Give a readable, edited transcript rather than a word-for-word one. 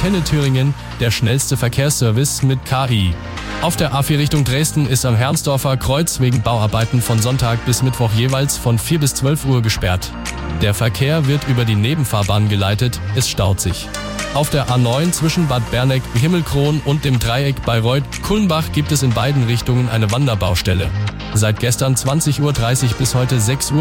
Antenne Thüringen der schnellste Verkehrsservice mit KI. Auf der A4 Richtung Dresden ist am Hermsdorfer Kreuz wegen Bauarbeiten von Sonntag bis Mittwoch jeweils von 4 bis 12 Uhr gesperrt. Der Verkehr wird über die Nebenfahrbahn geleitet, es staut sich. Auf der A9 zwischen Bad Berneck, Himmelkron und dem Dreieck Bayreuth-Kulmbach gibt es in beiden Richtungen eine Wanderbaustelle. Seit gestern 20:30 Uhr bis heute 6 Uhr